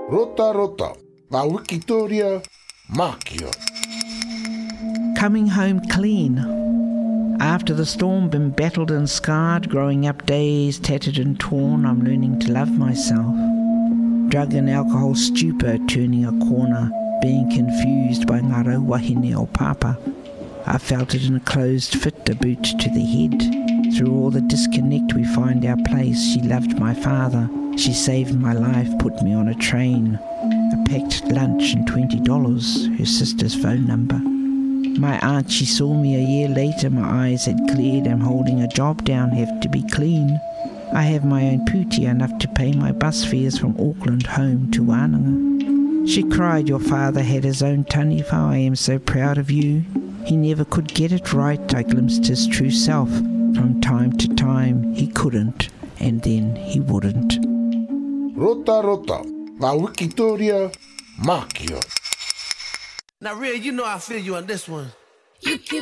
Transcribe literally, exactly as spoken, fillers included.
Rota rota, la Wikitoria, Makio. Coming home clean. After the storm, been battled and scarred, growing up days tattered and torn, I'm learning to love myself. Drug and alcohol stupor, turning a corner, being confused by ngaro wahine o papa. I felt it in a closed fit, a boot to the head. Through all the disconnect we find our place. She loved my father, she saved my life, put me on a train. A packed lunch and twenty dollars, her sister's phone number. My aunt, she saw me a year later, my eyes had cleared. I'm holding a job down, have to be clean. I have my own putia, enough to pay my bus fares from Auckland home to Wānanga. She cried, your father had his own taniwha, I am so proud of you. He never could get it right, I glimpsed his true self. From time to time he couldn't, and then he wouldn't. Rota rota, la Wikitoria, Makio. Now, Red, you know I feel you on this one. You keep